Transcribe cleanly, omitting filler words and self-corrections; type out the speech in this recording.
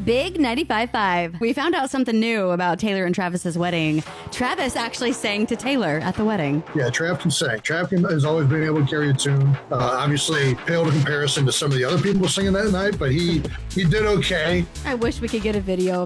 Big 95.5. We found out something new about Taylor and Travis's wedding. Travis actually sang to Taylor at the wedding. Yeah, Trav can sing. Trav has always been able to carry a tune. Obviously, paled in comparison to some of the other people singing that night, but he did okay. I wish we could get a video